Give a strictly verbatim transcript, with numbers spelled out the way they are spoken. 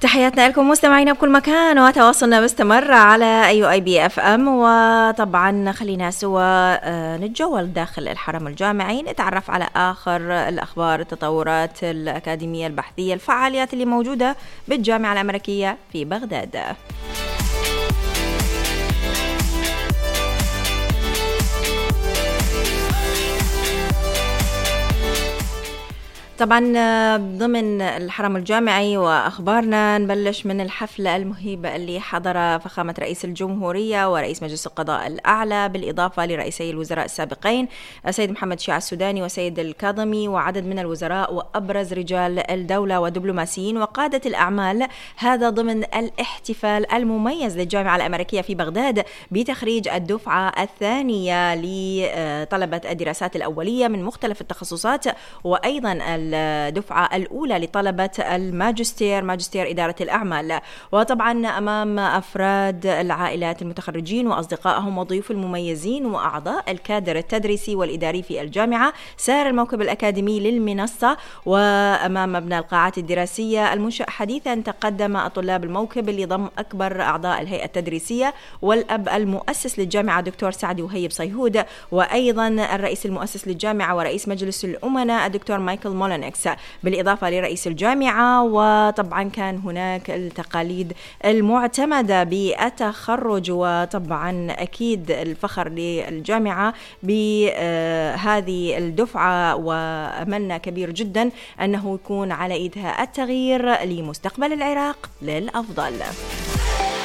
تحياتنا لكم مستمعينا بكل مكان، وتواصلنا مستمر على أيو أي بي اف ام. وطبعا خلينا سوا نتجول داخل الحرم الجامعي، نتعرف على آخر الأخبار، التطورات الأكاديمية البحثية، الفعاليات اللي موجودة بالجامعة الأمريكية في بغداد. طبعا ضمن الحرم الجامعي وأخبارنا نبلش من الحفلة المهيبة اللي حضر فخامة رئيس الجمهورية ورئيس مجلس القضاء الأعلى، بالإضافة لرئيسي الوزراء السابقين السيد محمد شيع السوداني وسيد الكاظمي، وعدد من الوزراء وأبرز رجال الدولة ودبلوماسيين وقادة الأعمال. هذا ضمن الاحتفال المميز للجامعة الأمريكية في بغداد بتخريج الدفعة الثانية لطلبة الدراسات الأولية من مختلف التخصصات، وأيضا الدفعة الأولى لطلبة الماجستير ماجستير إدارة الأعمال. وطبعا أمام أفراد العائلات المتخرجين وأصدقائهم وضيوف المميزين وأعضاء الكادر التدريسي والإداري في الجامعة سار الموكب الأكاديمي للمنصة، وأمام مبنى القاعات الدراسية المنشأ حديثا تقدم الطلاب الموكب اللي ضم أكبر أعضاء الهيئة التدريسية والأب المؤسس للجامعة دكتور سعد وهيب صيهود، وأيضا الرئيس المؤسس للجامعة ورئيس مجلس الأمناء الدكتور مايكل مولينكس، بالإضافة لرئيس الجامعة. وطبعا كان هناك التقاليد المعتمدة بالتخرج، وطبعا أكيد الفخر للجامعة بهذه الدفعة، وأملنا كبير جدا أنه يكون على إيدها التغيير لمستقبل العراق للأفضل.